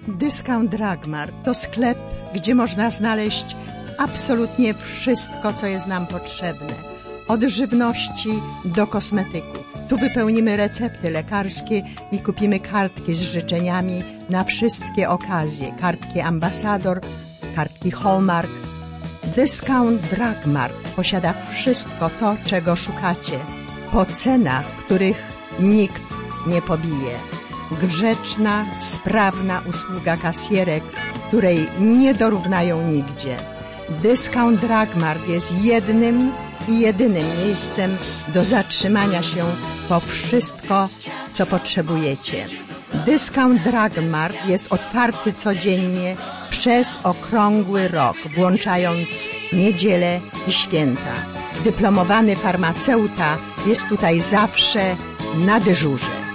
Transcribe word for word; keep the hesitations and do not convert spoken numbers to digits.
Discount Drugmart to sklep, gdzie można znaleźć absolutnie wszystko, co jest nam potrzebne. Od żywności do kosmetyków. Tu wypełnimy recepty lekarskie i kupimy kartki z życzeniami na wszystkie okazje. Kartki Ambasador, kartki Hallmark. Discount Drugmart posiada wszystko to, czego szukacie. Po cenach, których nikt nie pobije. Grzeczna, sprawna usługa kasjerek, której nie dorównają nigdzie. Discount Drugmart jest jednym i jedynym miejscem do zatrzymania się po wszystko, co potrzebujecie. Discount Drugmart jest otwarty codziennie przez okrągły rok, włączając niedzielę i święta. Dyplomowany farmaceuta jest tutaj zawsze na dyżurze.